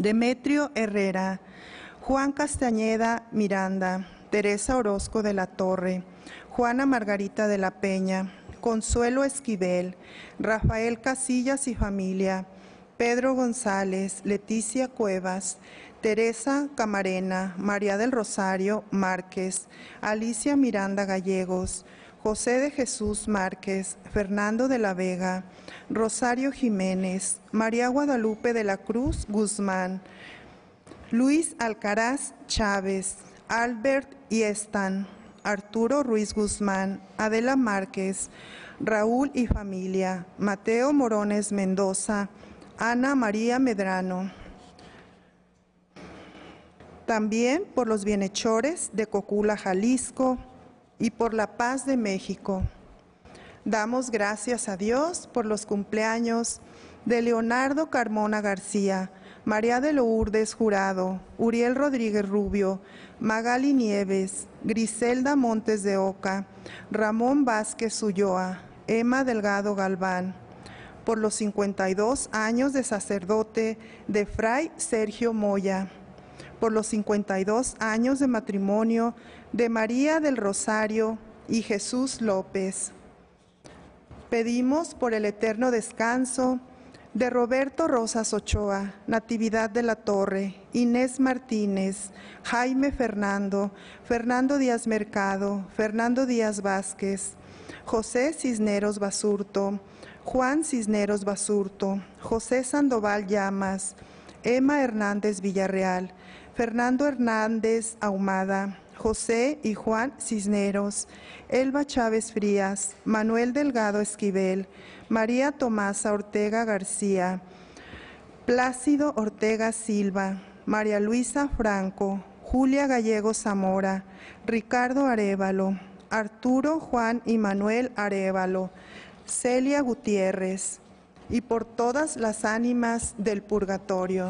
Demetrio Herrera, Juan Castañeda Miranda, Teresa Orozco de la Torre, Juana Margarita de la Peña, Consuelo Esquivel, Rafael Casillas y familia, Pedro González, Leticia Cuevas, Teresa Camarena, María del Rosario Márquez, Alicia Miranda Gallegos, José de Jesús Márquez, Fernando de la Vega, Rosario Jiménez, María Guadalupe de la Cruz Guzmán, Luis Alcaraz Chávez, Albert Iestan, Arturo Ruiz Guzmán, Adela Márquez, Raúl y familia, Mateo Morones Mendoza, Ana María Medrano. También por los bienhechores de Cocula, Jalisco, y por la paz de México. Damos gracias a Dios por los cumpleaños de Leonardo Carmona García, María de Lourdes Jurado, Uriel Rodríguez Rubio, Magali Nieves, Griselda Montes de Oca, Ramón Vázquez Ulloa, Emma Delgado Galván, por los 52 años de sacerdote de Fray Sergio Moya, por los 52 años de matrimonio de María del Rosario y Jesús López. Pedimos por el eterno descanso de Roberto Rosas Ochoa, Natividad de la Torre, Inés Martínez, Jaime Fernando, Fernando Díaz Mercado, Fernando Díaz Vázquez, José Cisneros Basurto, Juan Cisneros Basurto, José Sandoval Llamas, Emma Hernández Villarreal, Fernando Hernández Ahumada, José y Juan Cisneros, Elba Chávez Frías, Manuel Delgado Esquivel, María Tomasa Ortega García, Plácido Ortega Silva, María Luisa Franco, Julia Gallego Zamora, Ricardo Arévalo, Arturo Juan y Manuel Arévalo, Celia Gutiérrez, y por todas las ánimas del purgatorio.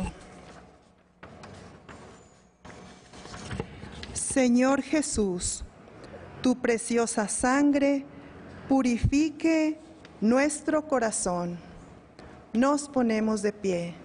Señor Jesús, tu preciosa sangre purifique nuestro corazón. Nos ponemos de pie.